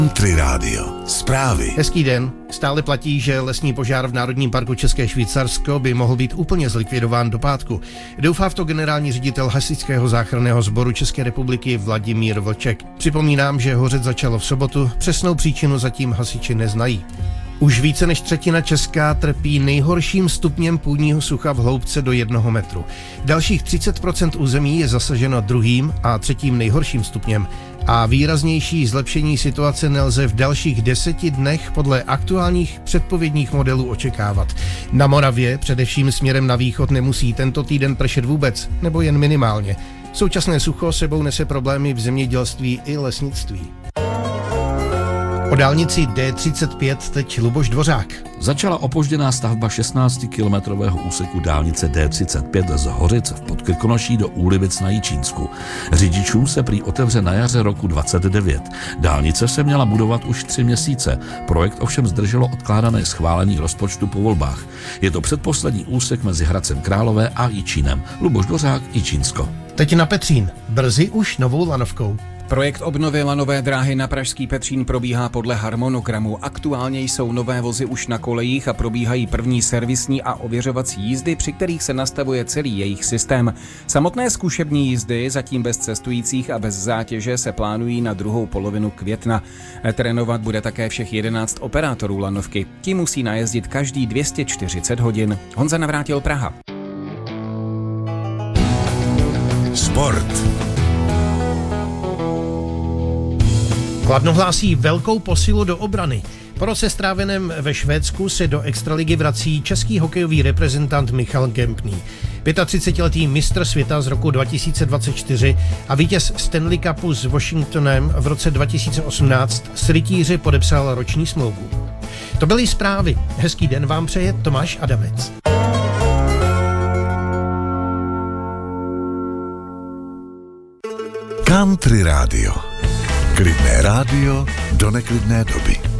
Country Radio. Zprávy. Hezký den. Stále platí, že lesní požár v Národním parku České Švýcarsko by mohl být úplně zlikvidován do pátku. Doufá v to generální ředitel Hasičského záchranného sboru České republiky Vladimír Vlček. Připomínám, že hořet začalo v sobotu, přesnou příčinu zatím hasiči neznají. Už více než třetina Česka trpí nejhorším stupněm půdního sucha v hloubce do 1 metru. Dalších 30% území je zasaženo druhým a třetím nejhorším stupněm a výraznější zlepšení situace nelze v dalších 10 dnech podle aktuálních předpovědních modelů očekávat. Na Moravě, především směrem na východ, nemusí tento týden pršet vůbec, nebo jen minimálně. Současné sucho sebou nese problémy v zemědělství i lesnictví. O dálnici D35 teď Luboš Dvořák. Začala opožděná stavba 16-kilometrového úseku dálnice D35 z Hořic v Podkrkonoší do Úlivic na Jičínsku. Řidičům se prý otevře na jaře roku 2029. Dálnice se měla budovat už 3 měsíce. Projekt ovšem zdrželo odkládané schválení rozpočtu po volbách. Je to předposlední úsek mezi Hradcem Králové a Jičínem. Luboš Dvořák, Jičínsko. Teď na Petřín. Brzy už novou lanovkou. Projekt obnovy lanové dráhy na pražský Petřín probíhá podle harmonogramu. Aktuálně jsou nové vozy už na kolejích a probíhají první servisní a ověřovací jízdy, při kterých se nastavuje celý jejich systém. Samotné zkušební jízdy, zatím bez cestujících a bez zátěže, se plánují na druhou polovinu května. Trénovat bude také všech 11 operátorů lanovky. Ti musí najezdit každý 240 hodin. Honza Navrátil, Praha. Sport. Kladno hlásí velkou posilu do obrany. Po roce stráveném ve Švédsku se do extraligy vrací český hokejový reprezentant Michal Kempný. 35letý mistr světa z roku 2024 a vítěz Stanley Cupu s Washingtonem v roce 2018 s rytíři podepsal roční smlouvu. To byly zprávy. Hezký den vám přeje Tomáš Adamec. Country Radio. Klidné rádio do neklidné doby.